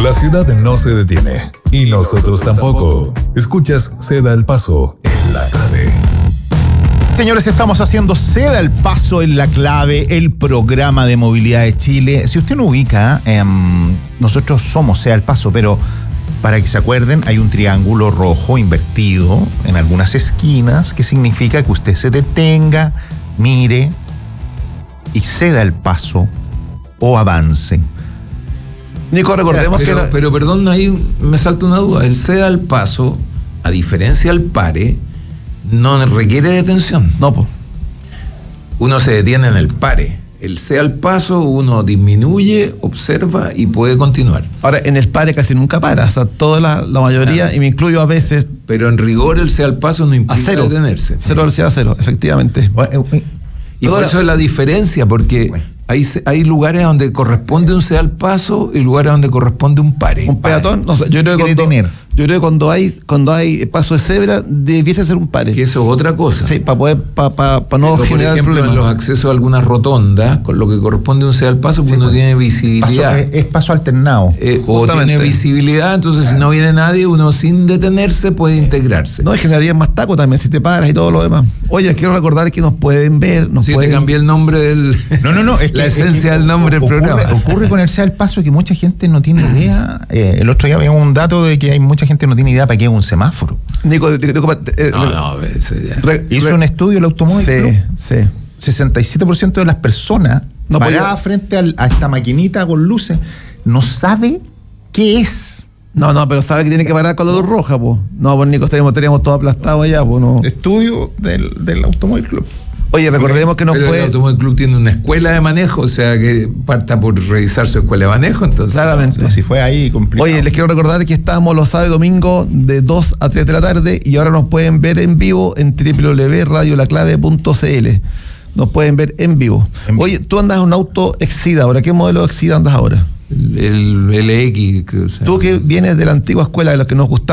La ciudad no se detiene y nosotros tampoco. Escuchas Ceda el Paso en La Clave. Señores, estamos haciendo Ceda el Paso en La Clave, el programa de movilidad de Chile. Si usted no ubica, nosotros somos Ceda el Paso, pero para que se acuerden, hay un triángulo rojo invertido en algunas esquinas que significa que usted se detenga, mire y ceda el paso o avance. Nico, recordemos pero perdón, ahí me salta una duda. El ceda al paso, a diferencia del pare, no requiere detención. No, pues. Uno se detiene en el pare. El ceda al paso, uno disminuye, observa y puede continuar. Ahora, en el pare casi nunca para. O sea, toda la mayoría, y me incluyo a veces. Pero en rigor el ceda al paso no implica detenerse. Cero velocidad a cero, efectivamente. Y por eso es la diferencia, porque hay lugares donde corresponde un ceda al paso y lugares donde corresponde un pare. Un peatón, no sé, yo creo que cuando hay paso de cebra, debiese ser un pare. Que eso es otra cosa. Sí, para poder, para no pero generar por ejemplo, problemas. En los accesos a algunas rotondas, con lo que corresponde un ceda al paso, pues uno tiene visibilidad. Es paso alternado. O tiene visibilidad, entonces si no viene nadie, uno sin detenerse puede integrarse. No, y generaría más taco también si te paras y todo lo demás. Oye, les quiero recordar que nos pueden ver, te cambié el nombre del... No, es la esencia del nombre del programa. Ocurre con el ceda al paso que mucha gente no tiene idea. El otro día había un dato de que hay mucha gente que no tiene idea para qué es un semáforo. Nico, hizo un estudio el Automóvil Club. Sí. 67% de las personas paradas frente a esta maquinita con luces no sabe qué es. No, pero sabe que tiene que parar con la luz roja, pues. No, pues Nico, estaríamos todos aplastados allá, pues no. Estudio del Automóvil Club. Oye, recordemos que pero el Automóvil Club tiene una escuela de manejo, o sea que parta por revisar su escuela de manejo, entonces. Claramente. Si fue ahí complicado. Oye, les quiero recordar que estamos los sábados y domingos de 2 a 3 de la tarde y ahora nos pueden ver en vivo en www.radiolaclave.cl. Nos pueden ver en vivo. Oye, tú andas en un auto Exida ahora. ¿Qué modelo de Exida andas ahora? El LX, creo. Tú que vienes de la antigua escuela de los que nos gustaba